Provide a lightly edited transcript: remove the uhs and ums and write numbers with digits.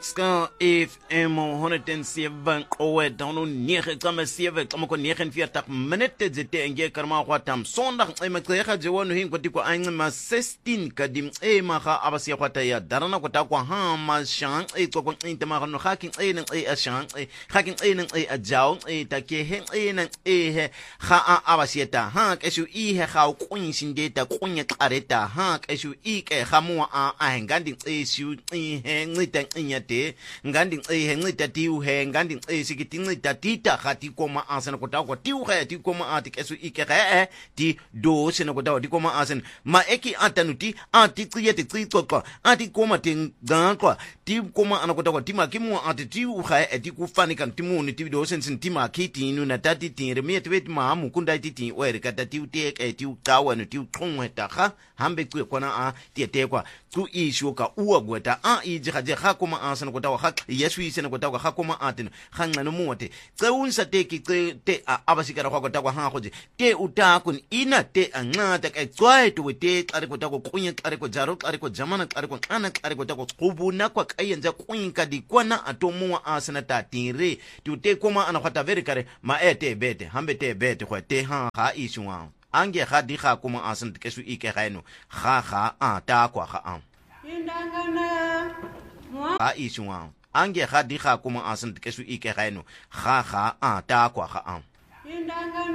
Ska FM 107 qowe dono 9:7 xa ko 49 minute zete nge karma kwatam sondag emaqega jewono hinkwati ko ancima 16 kadim emaga abasiya kwata ya darana kwata kwa hama shan ixoko into magano haki ene ashan haki ene ajaw take he ene ha abasiyeta ha keshu ihe ga ukunshindeta kunye qareta ha keshu ike gamua a ngandi eshu ihe ncita inyate ngandi ncita tiuhe ngandi sikiti ncita tita khati koma asena kotako tiuhe ti koma ati kesu ikere ti do sena kotako ti koma asen ma eki atanuti ati ciyete cicocwa ati koma tingankwa ti koma anakotako ti makimu ati tiuhe ti kufanika timuni ti do sensin ti makiti nu na tati tire miet vet ma mukunda ti were kata ti uteke ti utawa no ti uthongweta kha hambe kwe kona a tietekwa tu ishoka uagweta a ijikhaje kha koma asena kotako kha yesu isena kotako kha koma atino khanqa no mote ceunsa teki te abasikara kwa kotako ha khoje te utakun ina te anqata ke cwaetu wete xari kotako kunye xari ko jaro xari ko jamana xari ko xana xari kotako qubuna kwa kayenza kuinka dikwana atomuwa asena tatire tu te koma ana khata verikare ma ete bete hambe te bete khote ha ishwa ange ga di ga koma asena kesu ike gaeno ga a ta kwa ga a ishwa ange ga di ga koma asena kesu ike gaeno ga a ta kwa ga a